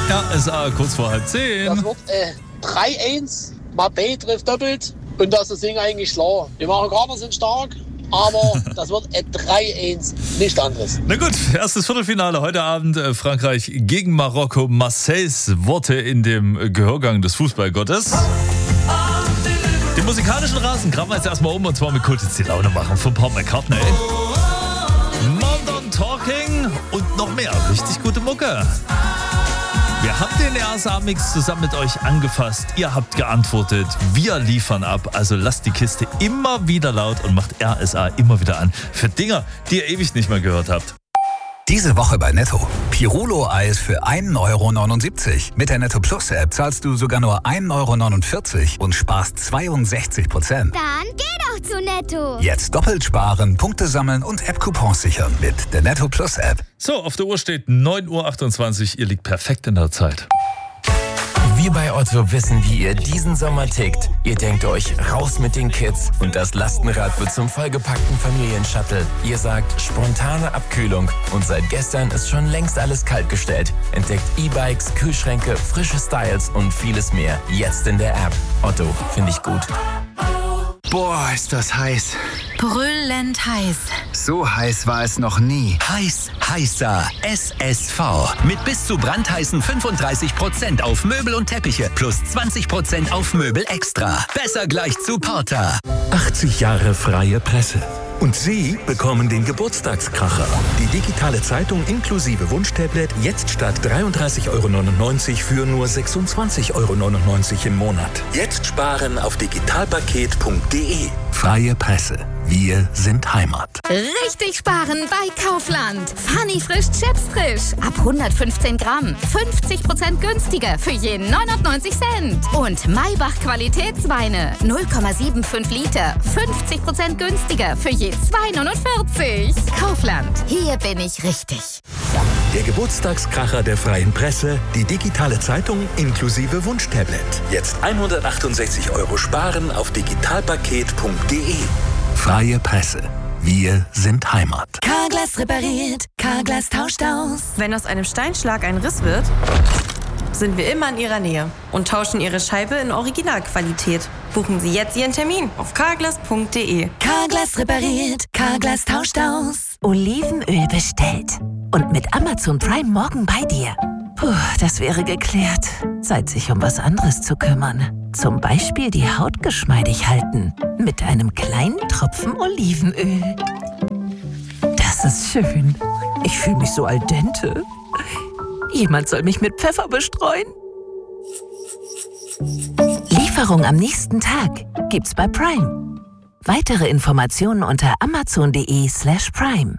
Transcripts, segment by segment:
RSA, kurz vor 9:30. Das wird 3-1. Mbappé trifft doppelt. Und das ist das Ding eigentlich klar. Die Marokkaner sind stark, aber das wird 3-1, nichts anderes. Na gut, erstes Viertelfinale heute Abend. Frankreich gegen Marokko. Marseilles Worte in dem Gehörgang des Fußballgottes. Den musikalischen Rasen graben wir jetzt erstmal um, und zwar mit Kult jetzt die Laune machen von Paul McCartney. Modern Talking und noch mehr. Richtig gute Mucke. Wir haben den RSA-Mix zusammen mit euch angefasst. Ihr habt geantwortet. Wir liefern ab. Also lasst die Kiste immer wieder laut und macht RSA immer wieder an. Für Dinger, die ihr ewig nicht mehr gehört habt. Diese Woche bei Netto. Pirulo-Eis für 1,79 €. Mit der Netto Plus App zahlst du sogar nur 1,49 € und sparst 62%. Dann geh doch zu Netto. Jetzt doppelt sparen, Punkte sammeln und App-Coupons sichern mit der Netto Plus App. So, auf der Uhr steht 9:28 Uhr. Ihr liegt perfekt in der Zeit. Wir bei Otto wissen, wie ihr diesen Sommer tickt. Ihr denkt euch, raus mit den Kids und das Lastenrad wird zum vollgepackten Familienshuttle. Ihr sagt, spontane Abkühlung und seit gestern ist schon längst alles kaltgestellt. Entdeckt E-Bikes, Kühlschränke, frische Styles und vieles mehr. Jetzt in der App. Otto, finde ich gut. Boah, ist das heiß. Brüllend heiß. So heiß war es noch nie. Heiß, heißer SSV. Mit bis zu brandheißen 35% auf Möbel und Teppiche plus 20% auf Möbel extra. Besser gleich zu Porter. 80 Jahre freie Presse. Und Sie bekommen den Geburtstagskracher. Die digitale Zeitung inklusive Wunschtablet jetzt statt 33,99 € für nur 26,99 € im Monat. Jetzt sparen auf digitalpaket.de. Freie Presse. Wir sind Heimat. Richtig sparen bei Kaufland. Funny frisch Chips frisch. Ab 115 Gramm. 50% günstiger für je 99 Cent. Und Maybach Qualitätsweine. 0,75 Liter. 50% günstiger für je 2,49 €. Kaufland. Hier bin ich richtig. Der Geburtstagskracher der freien Presse, die digitale Zeitung inklusive Wunschtablet. Jetzt 168 € sparen auf digitalpaket.de. Freie Presse. Wir sind Heimat. Carglass repariert, Carglass tauscht aus. Wenn aus einem Steinschlag ein Riss wird, sind wir immer in Ihrer Nähe und tauschen Ihre Scheibe in Originalqualität. Buchen Sie jetzt Ihren Termin auf carglass.de. Carglass repariert, Carglass tauscht aus. Olivenöl bestellt. Und mit Amazon Prime morgen bei dir. Puh, das wäre geklärt. Zeit, sich um was anderes zu kümmern. Zum Beispiel die Haut geschmeidig halten. Mit einem kleinen Tropfen Olivenöl. Das ist schön. Ich fühle mich so al dente. Jemand soll mich mit Pfeffer bestreuen. Lieferung am nächsten Tag gibt's bei Prime. Weitere Informationen unter amazon.de/prime.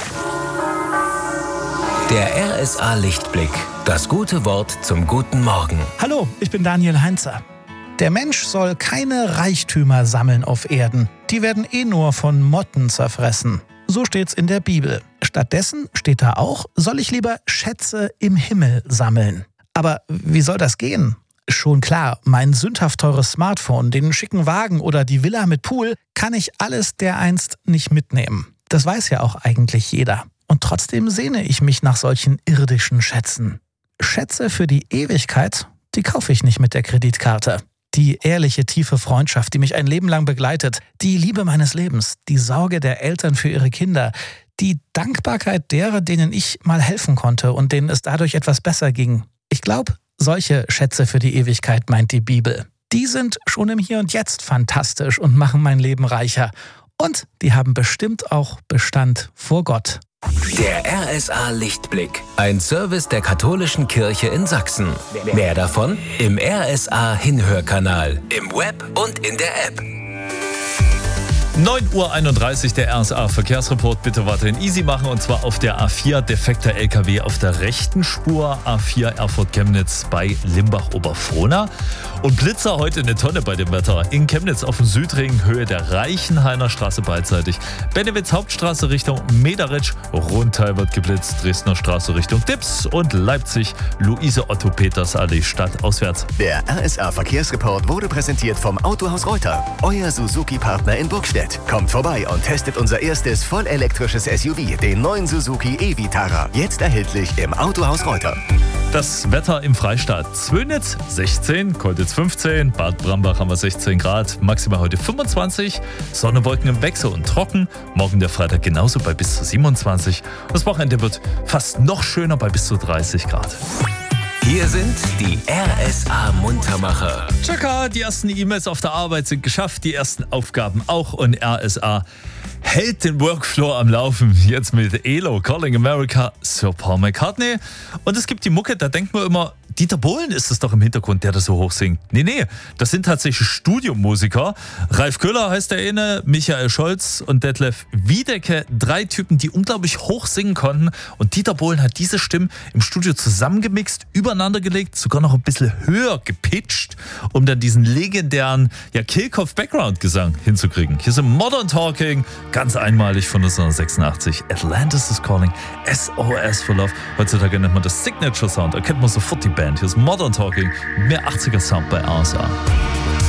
Der RSA Lichtblick. Das gute Wort zum guten Morgen. Hallo, ich bin Daniel Heinzer. Der Mensch soll keine Reichtümer sammeln auf Erden. Die werden nur von Motten zerfressen. So steht's in der Bibel. Stattdessen steht da auch, soll ich lieber Schätze im Himmel sammeln. Aber wie soll das gehen? Schon klar, mein sündhaft teures Smartphone, den schicken Wagen oder die Villa mit Pool, kann ich alles dereinst nicht mitnehmen. Das weiß ja auch eigentlich jeder. Und trotzdem sehne ich mich nach solchen irdischen Schätzen. Schätze für die Ewigkeit, die kaufe ich nicht mit der Kreditkarte. Die ehrliche, tiefe Freundschaft, die mich ein Leben lang begleitet, die Liebe meines Lebens, die Sorge der Eltern für ihre Kinder, die Dankbarkeit derer, denen ich mal helfen konnte und denen es dadurch etwas besser ging. Ich glaube, solche Schätze für die Ewigkeit meint die Bibel. Die sind schon im Hier und Jetzt fantastisch und machen mein Leben reicher. Und die haben bestimmt auch Bestand vor Gott. Der RSA Lichtblick. Ein Service der Katholischen Kirche in Sachsen. Mehr davon im RSA Hinhörkanal, im Web und in der App. 9:31 Uhr, der RSA-Verkehrsreport. Bitte weiterhin easy machen, und zwar auf der A4. Defekter LKW auf der rechten Spur. A4 Erfurt-Chemnitz bei Limbach-Oberfrohna. Und Blitzer heute eine Tonne bei dem Wetter. In Chemnitz auf dem Südring, Höhe der Reichenhainer Straße beidseitig. Benewitz Hauptstraße Richtung Mederitsch. Rundteil wird geblitzt. Dresdner Straße Richtung Dips. Und Leipzig, Luise-Otto-Peters-Allee stadtauswärts. Der RSA-Verkehrsreport wurde präsentiert vom Autohaus Reuter. Euer Suzuki-Partner in Burgstedt. Kommt vorbei und testet unser erstes vollelektrisches SUV, den neuen Suzuki e-Vitara. Jetzt erhältlich im Autohaus Reuter. Das Wetter im Freistaat: Zwönitz 16, Kolditz 15, Bad Brambach haben wir 16 Grad, maximal heute 25, Sonne, Wolken im Wechsel und trocken. Morgen der Freitag genauso bei bis zu 27. Das Wochenende wird fast noch schöner bei bis zu 30 Grad. Hier sind die RSA-Muntermacher. Tschakka, die ersten E-Mails auf der Arbeit sind geschafft, die ersten Aufgaben auch und RSA hält den Workflow am Laufen. Jetzt mit ELO, Calling America, Sir Paul McCartney. Und es gibt die Mucke, da denkt man immer, Dieter Bohlen ist es doch im Hintergrund, der das so hoch singt. Nee, das sind tatsächlich Studiomusiker. Ralf Köhler heißt der eine, Michael Scholz und Detlef Wiedecke. 3 Typen, die unglaublich hoch singen konnten. Und Dieter Bohlen hat diese Stimmen im Studio zusammengemixt, übereinander gelegt, sogar noch ein bisschen höher gepitcht, um dann diesen legendären Kehlkopf-Background-Gesang hinzukriegen. Hier sind Modern Talking, ganz einmalig von 1986. Atlantis is Calling, SOS for Love. Heutzutage nennt man das Signature Sound, erkennt man sofort die Band. Hier ist Modern Talking, mehr 80er Sound bei RSA.